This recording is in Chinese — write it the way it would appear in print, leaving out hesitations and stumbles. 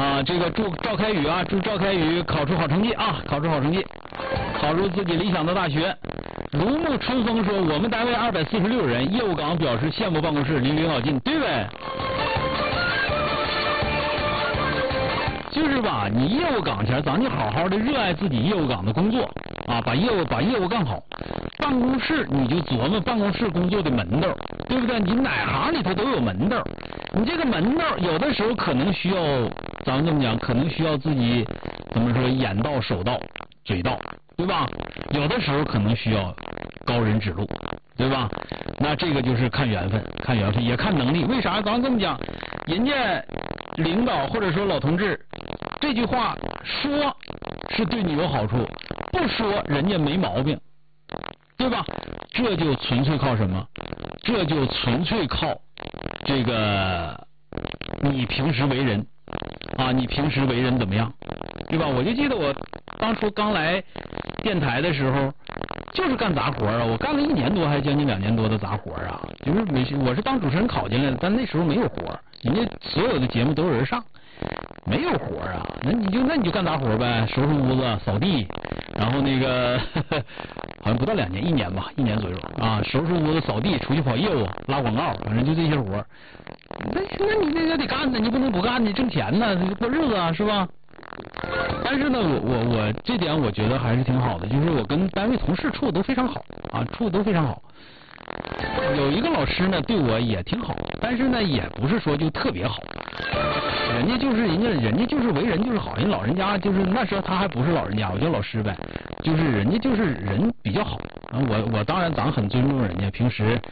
这个祝赵开宇祝赵开宇考出好成绩啊，考出好成绩，考入自己理想的大学。如沐春风说，我们单位246人，业务岗表示羡慕办公室离领导近，对呗？就是吧，你业务岗前，咱就好好的热爱自己业务岗的工作啊，把业务干好。办公室你就琢磨办公室工作的门道，对不对？你哪行里头都有门道，你这个门道有的时候可能需要，咱们这么讲，可能需要自己怎么说，眼到手到嘴到，对吧？有的时候可能需要高人指路，对吧？那这个就是看缘分，也看能力。为啥咱这么讲？人家领导或者说老同志这句话说是对你有好处，不说人家没毛病，对吧？这就纯粹靠什么？这就纯粹靠这个你平时为人啊，你平时为人怎么样，对吧？我就记得我当初刚来电台的时候，就是干杂活啊，我干了1年多还将近2年多的杂活啊，就是我是当主持人考进来的，但那时候没有活，人家所有的节目都有人上，没有活啊，那你就干杂活呗，收拾屋子、扫地，然后那个好像不到2年，1年吧，1年左右啊，收拾屋子、扫地，出去跑业务、拉广告，反正就这些活。那你这也得干呢，你不能不干，你挣钱呢，过日子啊，是吧？但是呢，我这点我觉得还是挺好的，就是我跟单位同事处的都非常好啊，处的都非常好。有一个老师呢对我也挺好，但是呢也不是说就特别好，人家就是为人就是好，人老人家就是那时候他还不是老人家，我叫老师呗，就是人家就是人比较好啊。我当然咱很尊重人家，平时